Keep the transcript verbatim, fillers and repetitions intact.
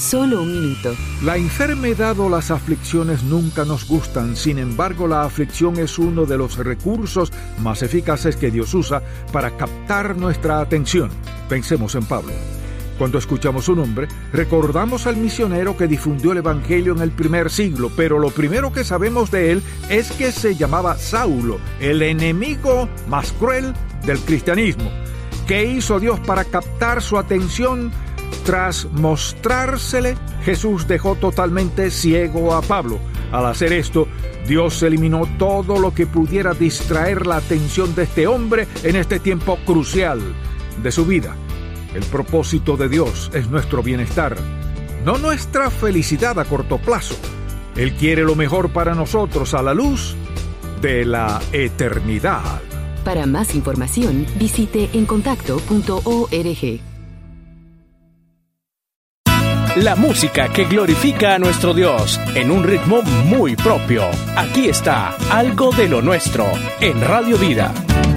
Solo un minuto. La enfermedad o las aflicciones nunca nos gustan. Sin embargo, la aflicción es uno de los recursos más eficaces que Dios usa para captar nuestra atención. Pensemos en Pablo. Cuando escuchamos su nombre, recordamos al misionero que difundió el Evangelio en el primer siglo, pero lo primero que sabemos de él es que se llamaba Saulo, el enemigo más cruel del cristianismo. ¿Qué hizo Dios para captar su atención? Tras mostrársele, Jesús dejó totalmente ciego a Pablo. Al hacer esto, Dios eliminó todo lo que pudiera distraer la atención de este hombre en este tiempo crucial de su vida. El propósito de Dios es nuestro bienestar, no nuestra felicidad a corto plazo. Él quiere lo mejor para nosotros a la luz de la eternidad. Para más información, visite encontacto punto org. La música que glorifica a nuestro Dios en un ritmo muy propio. Aquí está Algo de lo Nuestro en Radio Vida.